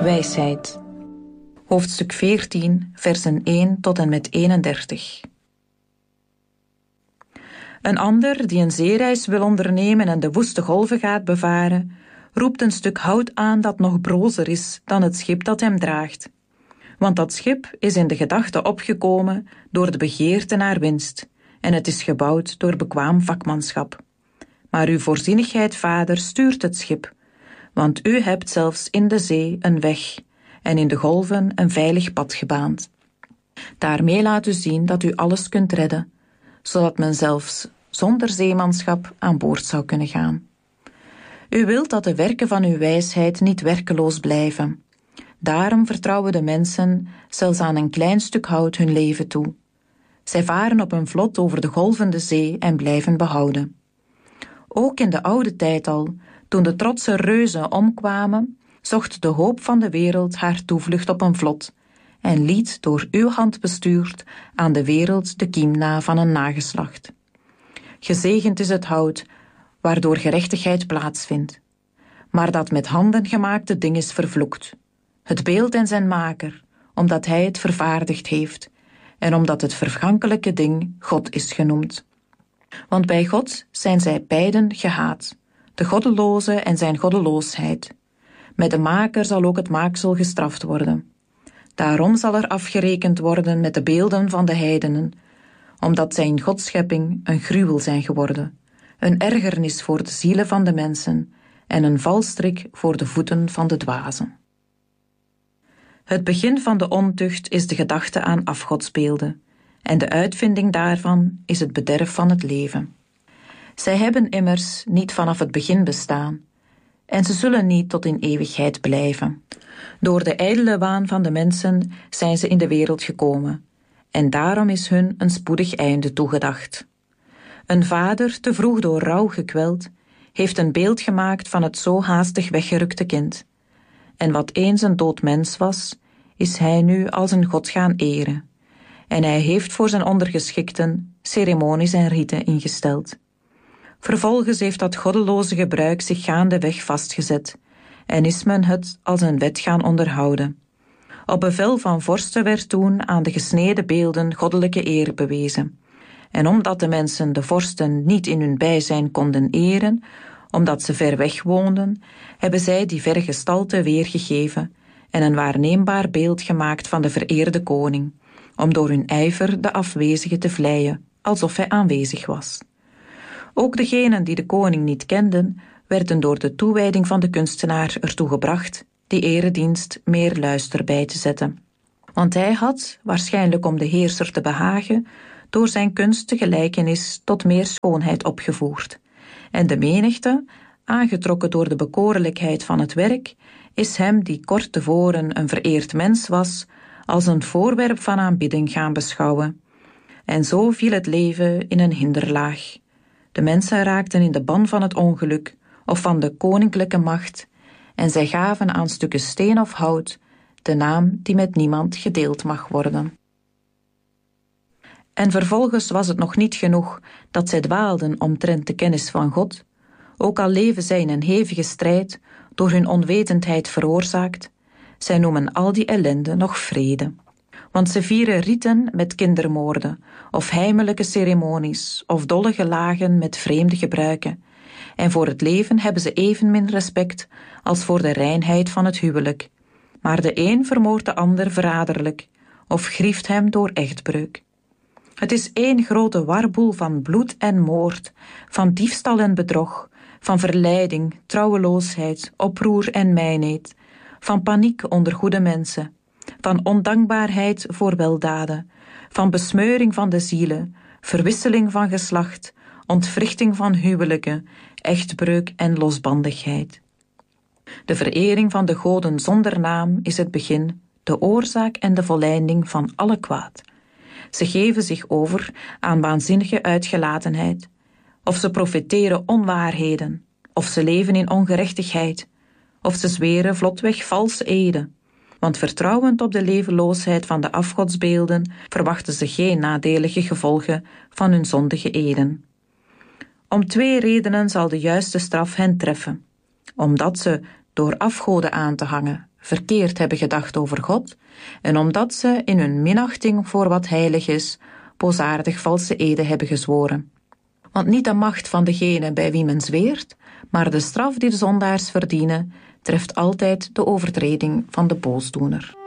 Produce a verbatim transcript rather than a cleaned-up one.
Wijsheid. Hoofdstuk veertien, versen één tot en met eenendertig. Een ander die een zeereis wil ondernemen en de woeste golven gaat bevaren, roept een stuk hout aan dat nog brozer is dan het schip dat hem draagt. Want dat schip is in de gedachte opgekomen door de begeerte naar winst, en het is gebouwd door bekwaam vakmanschap. Maar uw voorzienigheid, Vader, stuurt het schip, want u hebt zelfs in de zee een weg en in de golven een veilig pad gebaand. Daarmee laat u zien dat u alles kunt redden, zodat men zelfs zonder zeemanschap aan boord zou kunnen gaan. U wilt dat de werken van uw wijsheid niet werkeloos blijven. Daarom vertrouwen de mensen zelfs aan een klein stuk hout hun leven toe. Zij varen op een vlot over de golvende zee en blijven behouden. Ook in de oude tijd al, toen de trotse reuzen omkwamen, zocht de hoop van de wereld haar toevlucht op een vlot en liet door uw hand bestuurd aan de wereld de kiem na van een nageslacht. Gezegend is het hout, waardoor gerechtigheid plaatsvindt, maar dat met handen gemaakte ding is vervloekt. Het beeld en zijn maker, omdat hij het vervaardigd heeft en omdat het vergankelijke ding God is genoemd. Want bij God zijn zij beiden gehaat, de goddeloze en zijn goddeloosheid. Met de maker zal ook het maaksel gestraft worden. Daarom zal er afgerekend worden met de beelden van de heidenen, omdat zij in Gods schepping een gruwel zijn geworden, een ergernis voor de zielen van de mensen en een valstrik voor de voeten van de dwazen. Het begin van de ontucht is de gedachte aan afgodsbeelden, en de uitvinding daarvan is het bederf van het leven. Zij hebben immers niet vanaf het begin bestaan, en ze zullen niet tot in eeuwigheid blijven. Door de ijdele waan van de mensen zijn ze in de wereld gekomen, en daarom is hun een spoedig einde toegedacht. Een vader, te vroeg door rouw gekweld, heeft een beeld gemaakt van het zo haastig weggerukte kind. En wat eens een dood mens was, is hij nu als een god gaan eren. En hij heeft voor zijn ondergeschikten ceremonies en riten ingesteld. Vervolgens heeft dat goddeloze gebruik zich gaandeweg vastgezet en is men het als een wet gaan onderhouden. Op bevel van vorsten werd toen aan de gesneden beelden goddelijke eer bewezen. En omdat de mensen de vorsten niet in hun bijzijn konden eren, omdat ze ver weg woonden, hebben zij die verre gestalte weergegeven en een waarneembaar beeld gemaakt van de vereerde koning, om door hun ijver de afwezige te vleien, alsof hij aanwezig was. Ook degenen die de koning niet kenden, werden door de toewijding van de kunstenaar ertoe gebracht die eredienst meer luister bij te zetten. Want hij had, waarschijnlijk om de heerser te behagen, door zijn kunst de gelijkenis tot meer schoonheid opgevoerd. En de menigte, aangetrokken door de bekoorlijkheid van het werk, is hem die kort tevoren een vereerd mens was, als een voorwerp van aanbidding gaan beschouwen. En zo viel het leven in een hinderlaag. De mensen raakten in de ban van het ongeluk of van de koninklijke macht, en zij gaven aan stukken steen of hout de naam die met niemand gedeeld mag worden. En vervolgens was het nog niet genoeg dat zij dwaalden omtrent de kennis van God, ook al leven zij in een hevige strijd, door hun onwetendheid veroorzaakt, zij noemen al die ellende nog vrede. Want ze vieren riten met kindermoorden, of heimelijke ceremonies, of dolle gelagen met vreemde gebruiken. En voor het leven hebben ze evenmin respect als voor de reinheid van het huwelijk. Maar de een vermoordt de ander verraderlijk, of grieft hem door echtbreuk. Het is één grote warboel van bloed en moord, van diefstal en bedrog, van verleiding, trouweloosheid, oproer en mijneed, van paniek onder goede mensen, van ondankbaarheid voor weldaden, van besmeuring van de zielen, verwisseling van geslacht, ontwrichting van huwelijken, echtbreuk en losbandigheid. De verering van de goden zonder naam is het begin, de oorzaak en de volleinding van alle kwaad. Ze geven zich over aan waanzinnige uitgelatenheid, of ze profeteren onwaarheden, of ze leven in ongerechtigheid, of ze zweren vlotweg valse eden. Want vertrouwend op de levenloosheid van de afgodsbeelden verwachten ze geen nadelige gevolgen van hun zondige eden. Om twee redenen zal de juiste straf hen treffen. Omdat ze, door afgoden aan te hangen, verkeerd hebben gedacht over God en omdat ze in hun minachting voor wat heilig is, boosaardig valse eden hebben gezworen. Want niet de macht van degene bij wie men zweert, maar de straf die de zondaars verdienen, treft altijd de overtreding van de boosdoener.